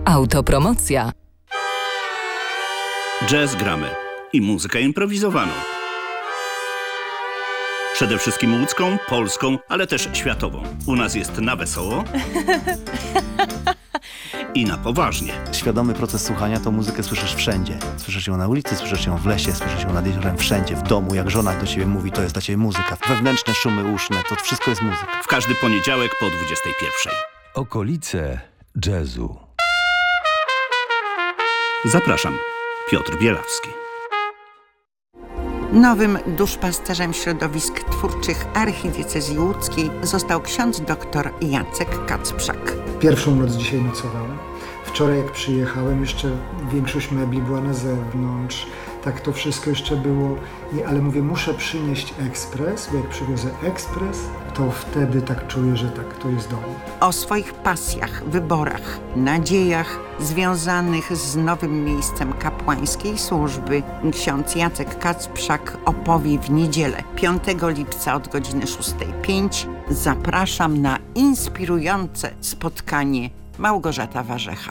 Autopromocja. Jazz gramy i muzykę improwizowaną. Przede wszystkim łódzką, polską, ale też światową. U nas jest na wesoło i na poważnie. Świadomy proces słuchania to muzykę słyszysz wszędzie. Słyszysz ją na ulicy, słyszysz ją w lesie, słyszysz ją nad jeziorem, wszędzie, w domu. Jak żona do ciebie mówi, to jest dla ciebie muzyka. Wewnętrzne szumy uszne, to wszystko jest muzyka. W każdy poniedziałek po 21:00. Okolice jazzu. Zapraszam, Piotr Bielawski. Nowym duszpasterzem środowisk twórczych archidiecezji łódzkiej został ksiądz dr Jacek Kacprzak. Pierwszą noc dzisiaj nocowałem. Wczoraj jak przyjechałem, jeszcze większość mebli była na zewnątrz. Tak to wszystko jeszcze było. Ale mówię, muszę przynieść ekspres, bo jak przywiozę ekspres, to wtedy tak czuję, że tak, to jest dom. O swoich pasjach, wyborach, nadziejach związanych z nowym miejscem kapłańskiej służby ksiądz Jacek Kacprzak opowie w niedzielę 5 lipca od godziny 6:05. Zapraszam na inspirujące spotkanie. Małgorzata Warzecha.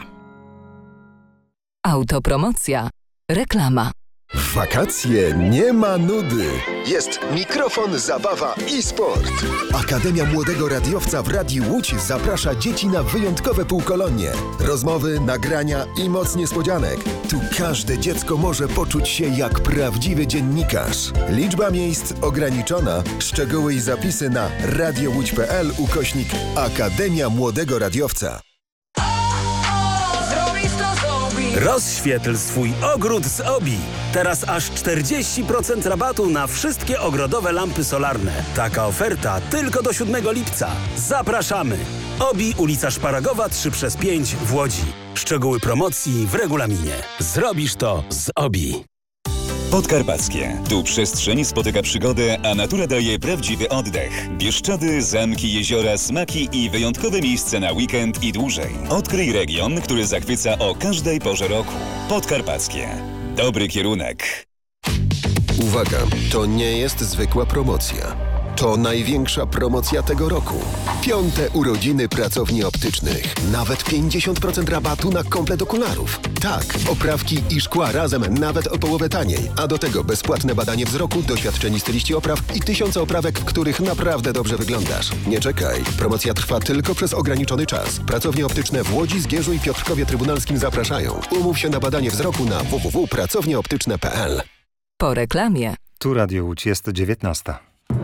Autopromocja. Reklama. W wakacje nie ma nudy. Jest mikrofon, zabawa i sport. Akademia Młodego Radiowca w Radiu Łódź zaprasza dzieci na wyjątkowe półkolonie. Rozmowy, nagrania i moc niespodzianek. Tu każde dziecko może poczuć się jak prawdziwy dziennikarz. Liczba miejsc ograniczona. Szczegóły i zapisy na radiołódź.pl/Akademia Młodego Radiowca. Rozświetl swój ogród z OBI. Teraz aż 40% rabatu na wszystkie ogrodowe lampy solarne. Taka oferta tylko do 7 lipca. Zapraszamy! OBI, ulica Szparagowa 3/5 w Łodzi. Szczegóły promocji w regulaminie. Zrobisz to z OBI. Podkarpackie. Tu przestrzeń spotyka przygodę, a natura daje prawdziwy oddech. Bieszczady, zamki, jeziora, smaki i wyjątkowe miejsce na weekend i dłużej. Odkryj region, który zachwyca o każdej porze roku. Podkarpackie. Dobry kierunek. Uwaga, to nie jest zwykła promocja. To największa promocja tego roku. 5. urodziny pracowni optycznych. Nawet 50% rabatu na komplet okularów. Tak, oprawki i szkła razem nawet o połowę taniej. A do tego bezpłatne badanie wzroku, doświadczeni styliści opraw i 1000 oprawek, w których naprawdę dobrze wyglądasz. Nie czekaj. Promocja trwa tylko przez ograniczony czas. Pracownie optyczne w Łodzi, Zgierzu i Piotrkowie Trybunalskim zapraszają. Umów się na badanie wzroku na www.pracownieoptyczne.pl. Po reklamie. Tu Radio Łódź, jest 19:00.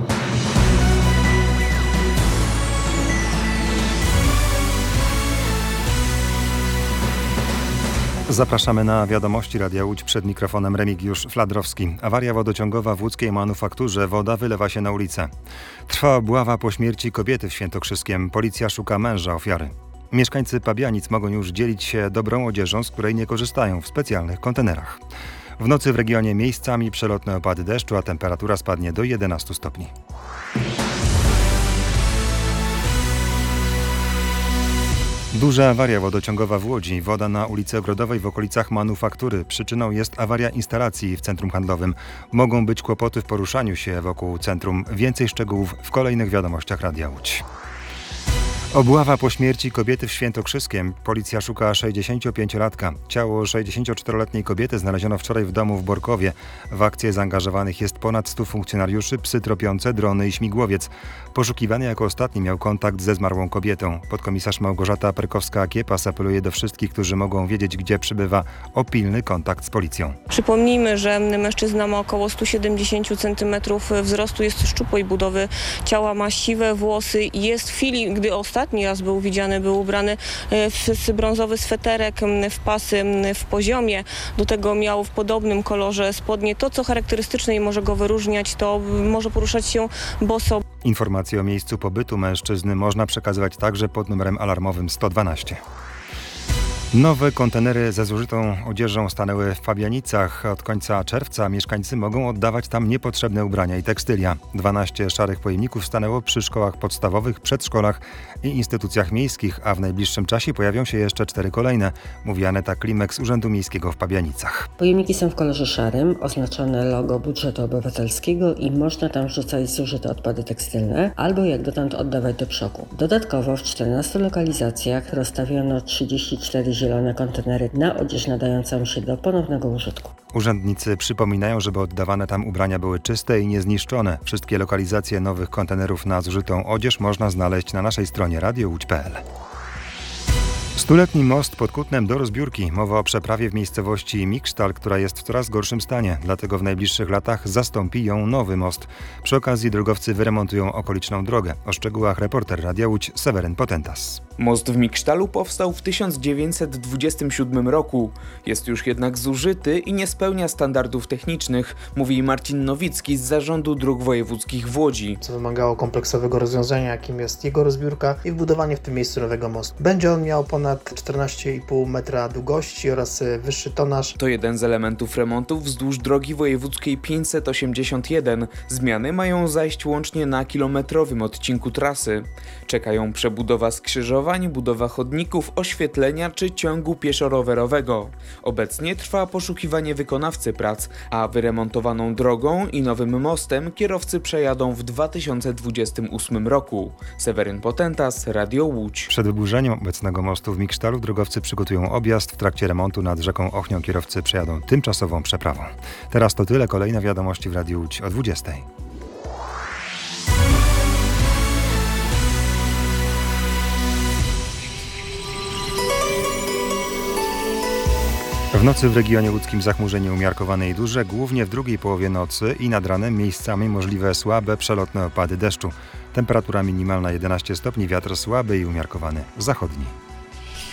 Zapraszamy na wiadomości Radia Łódź, przed mikrofonem Remigiusz Fladrowski. Awaria wodociągowa w łódzkiej manufakturze. Woda wylewa się na ulicę. Trwa obława po śmierci kobiety w Świętokrzyskiem. Policja szuka męża ofiary. Mieszkańcy Pabianic mogą już dzielić się dobrą odzieżą, z której nie korzystają, w specjalnych kontenerach. W nocy w regionie miejscami przelotne opady deszczu, a temperatura spadnie do 11 stopni. Duża awaria wodociągowa w Łodzi. Woda na ulicy Ogrodowej w okolicach manufaktury. Przyczyną jest awaria instalacji w centrum handlowym. Mogą być kłopoty w poruszaniu się wokół centrum. Więcej szczegółów w kolejnych wiadomościach Radia Łódź. Obława po śmierci kobiety w Świętokrzyskiem. Policja szuka 65-latka. Ciało 64-letniej kobiety znaleziono wczoraj w domu w Borkowie. W akcję zaangażowanych jest ponad 100 funkcjonariuszy, psy tropiące, drony i śmigłowiec. Poszukiwany jako ostatni miał kontakt ze zmarłą kobietą. Podkomisarz Małgorzata Perkowska-Kiepas apeluje do wszystkich, którzy mogą wiedzieć, gdzie przebywa, o pilny kontakt z policją. Przypomnijmy, że mężczyzna ma około 170 cm wzrostu, jest szczupłej budowy ciała, ma siwe włosy. Jest w chwili, gdy ostatni raz był widziany, był ubrany w brązowy sweterek, w pasy w poziomie. Do tego miał w podobnym kolorze spodnie. To, co charakterystyczne i może go wyróżniać, to może poruszać się boso. Informacje o miejscu pobytu mężczyzny można przekazywać także pod numerem alarmowym 112. Nowe kontenery ze zużytą odzieżą stanęły w Pabianicach. Od końca czerwca mieszkańcy mogą oddawać tam niepotrzebne ubrania i tekstylia. 12 szarych pojemników stanęło przy szkołach podstawowych, przedszkolach i instytucjach miejskich, a w najbliższym czasie pojawią się jeszcze 4 kolejne, mówi Aneta Klimek z Urzędu Miejskiego w Pabianicach. Pojemniki są w kolorze szarym, oznaczone logo budżetu obywatelskiego i można tam wrzucać zużyte odpady tekstylne albo jak dotąd oddawać do przoku. Dodatkowo w 14 lokalizacjach rozstawiono 34 zielone kontenery na odzież nadającą się do ponownego użytku. Urzędnicy przypominają, żeby oddawane tam ubrania były czyste i niezniszczone. Wszystkie lokalizacje nowych kontenerów na zużytą odzież można znaleźć na naszej stronie radiołódź.pl. Stuletni most pod Kutnem do rozbiórki. Mowa o przeprawie w miejscowości Miksztal, która jest w coraz gorszym stanie. Dlatego w najbliższych latach zastąpi ją nowy most. Przy okazji drogowcy wyremontują okoliczną drogę. O szczegółach reporter Radia Łódź Seweryn Potentas. Most w Miksztalu powstał w 1927 roku. Jest już jednak zużyty i nie spełnia standardów technicznych, mówi Marcin Nowicki z Zarządu Dróg Wojewódzkich w Łodzi. Co wymagało kompleksowego rozwiązania, jakim jest jego rozbiórka i wbudowanie w tym miejscu nowego mostu. Będzie on miał ponad 14,5 metra długości oraz wyższy tonaż. To jeden z elementów remontów wzdłuż drogi wojewódzkiej 581. Zmiany mają zajść łącznie na kilometrowym odcinku trasy. Czekają przebudowa skrzyżowań, budowa chodników, oświetlenia czy ciągu pieszo-rowerowego. Obecnie trwa poszukiwanie wykonawcy prac, a wyremontowaną drogą i nowym mostem kierowcy przejadą w 2028 roku. Seweryn Potentas, Radio Łódź. Przed wyburzeniem obecnego mostu w Miksztalu drogowcy przygotują objazd. W trakcie remontu nad rzeką Ochnią kierowcy przejadą tymczasową przeprawą. Teraz to tyle. Kolejne wiadomości w Radiu Łódź o 20:00. W nocy w regionie łódzkim zachmurzenie umiarkowane i duże, głównie w drugiej połowie nocy i nad ranem miejscami możliwe słabe, przelotne opady deszczu. Temperatura minimalna 11 stopni, wiatr słaby i umiarkowany zachodni.